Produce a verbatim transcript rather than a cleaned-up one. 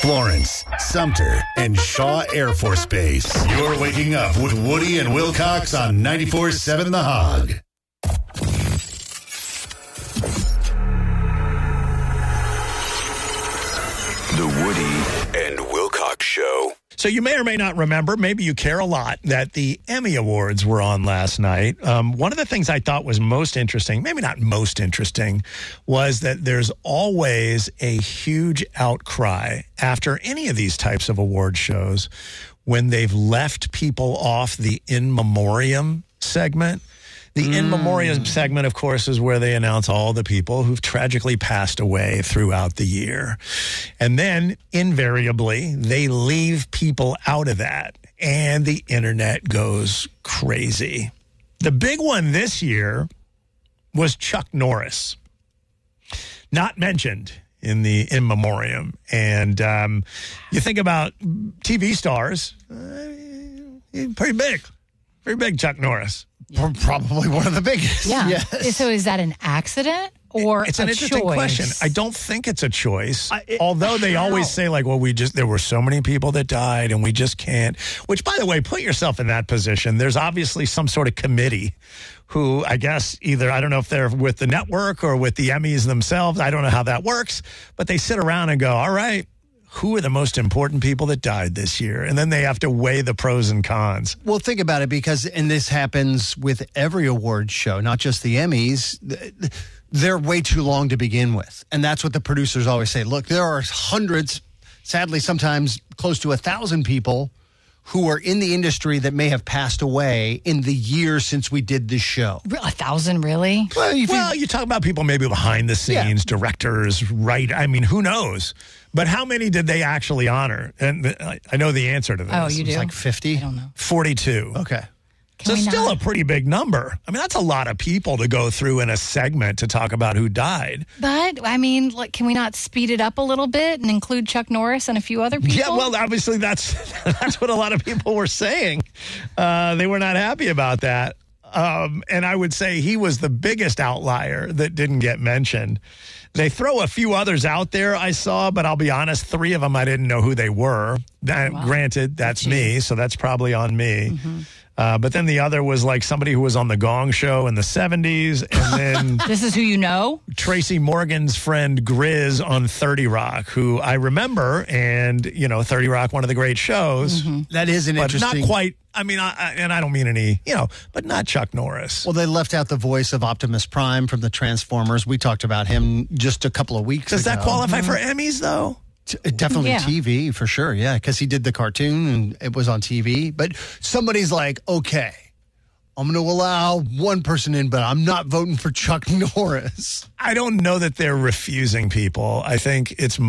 Florence, Sumter, and Shaw Air Force Base. You're waking up with Woody and Wilcox on ninety-four point seven The Hog. The Woody and Wilcox Show. So you may or may not remember, maybe you care a lot, that the Emmy Awards were on last night. Um, one of the things I thought was most interesting, maybe not most interesting, was that there's always a huge outcry after any of these types of award shows when they've left people off the in memoriam segment. The In Memoriam segment, of course, is where they announce all the people who've tragically passed away throughout the year. And then, invariably, they leave people out of that, and the internet goes crazy. The big one this year was Chuck Norris, not mentioned in the In Memoriam. And um, you think about T V stars, uh, pretty big, pretty big Chuck Norris. Yeah. Probably one of the biggest. Yeah. Yes. So is that an accident or it's a an interesting choice? question. I don't think it's a choice. I, it, Although they how? always say, like, well, we just, there were so many people that died and we just can't. Which, by the way, put yourself in that position. There's obviously some sort of committee who, I guess, either, I don't know if they're with the network or with the Emmys themselves. I don't know how that works. But they sit around and go, all right, who are the most important people that died this year? And then they have to weigh the pros and cons. Well, think about it, because, and this happens with every award show, not just the Emmys, they're way too long to begin with. And that's what the producers always say. Look, there are hundreds, sadly, sometimes close to a thousand people who are in the industry that may have passed away in the years since we did this show. A thousand, really? Well, you, Well, you talk about people maybe behind the scenes, Yeah. directors, right? I mean, who knows? But how many did they actually honor? And I I know the answer to this. Oh, you do? it's like fifty? I don't know. forty-two. Okay. Can So we still not? a pretty big number. I mean, that's a lot of people to go through in a segment to talk about who died. But, I mean, like, can we not speed it up a little bit and include Chuck Norris and a few other people? Yeah, well, obviously that's that's what a lot of people were saying. Uh, they were not happy about that. Um, and I would say he was the biggest outlier that didn't get mentioned. They throw a few others out there I saw, but I'll be honest, three of them I didn't know who they were. That, Wow. Granted, that's Jeez. me, so that's probably on me. Mm-hmm. Uh, but then the other was like somebody who was on the Gong Show in the seventies, and then This is who you know? Tracy Morgan's friend Grizz on thirty Rock, who I remember, and, you know, thirty Rock, one of the great shows. Mm-hmm. That is an But interesting... not quite, I mean, I, I, and I don't mean any, you know, but not Chuck Norris. Well, they left out the voice of Optimus Prime from the Transformers. We talked about him just a couple of weeks Does ago. that qualify for Emmys, though? T- Definitely Yeah. T V, for sure, yeah, because he did the cartoon and it was on T V. But somebody's like, okay, I'm going to allow one person in, but I'm not voting for Chuck Norris. I don't know that they're refusing people. I think it's